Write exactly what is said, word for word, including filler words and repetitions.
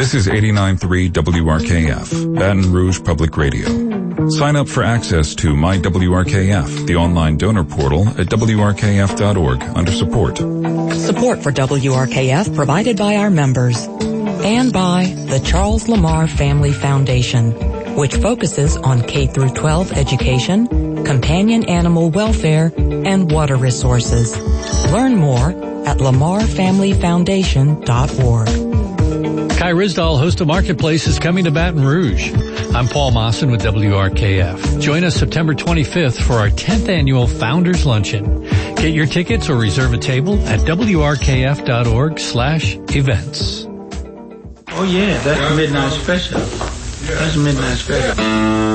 This is eighty-nine point three W R K F, Baton Rouge Public Radio. Sign up for access to My W R K F, the online donor portal at W R K F dot org under support. Support for W R K F provided by our members and by the Charles Lamar Family Foundation, which focuses on K through twelve education, companion animal welfare, and water resources. Learn more at lamar family foundation dot org. Kai Ryssdal, host of Marketplace, is coming to Baton Rouge. I'm Paul Mawson with W R K F. Join us September twenty-fifth for our tenth annual Founders Luncheon. Get your tickets or reserve a table at W R K F dot org slash events. Oh yeah, that's midnight special. That's midnight special.